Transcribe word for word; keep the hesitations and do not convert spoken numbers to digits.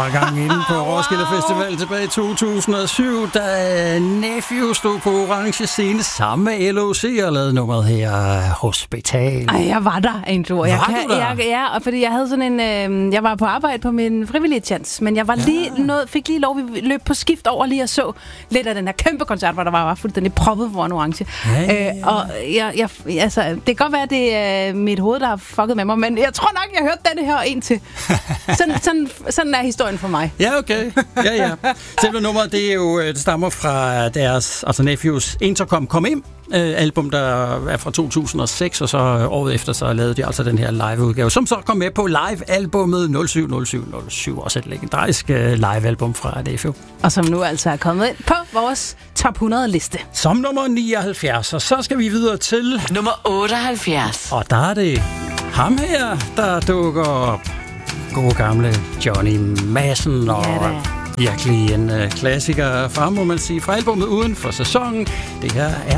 var gang inde på Roskilde Festival tilbage i to tusind og syv, da Nephew stod på orange scene sammen med L O C og lavede nummeret her, Hospital. Ej, jeg var der en tur. Jeg var kan, du der? Jeg, ja, fordi jeg havde sådan en... Øh, jeg var på arbejde på min frivillige chance, men jeg var lige ja. noget, fik lige lov, vi løb på skift over lige og så lidt af den her kæmpe koncert, hvor der var, var fuldstændig proppet foran orange. Ja, ja, ja. Øh, og jeg, jeg, altså, det kan godt være, at det er mit hoved, der har fucket med mig, men jeg tror nok, jeg hørte denne her en til. Sådan, sådan, sådan er historien for mig. Ja, okay. Ja, ja. Selve nummeret, det er jo, det stammer fra deres, altså Nephews Intercom Kom Ind, øh, album, der er fra to tusind og seks, og så året efter, så lavede de altså den her live-udgave, som så kom med på live-albummet nul syv nul syv nul syv, også et legendarisk øh, live-album fra Nephew. Og som nu altså er kommet ind på vores top hundrede liste. Som nummer nioghalvfjerds, og så skal vi videre til... Nummer otteoghalvfjerds. Og der er det ham her, der dukker op. Gode gamle Johnny Madsen, og Ja, virkelig en uh, klassiker fra, må man sige, fra albumet Uden for Sæsonen. Det her er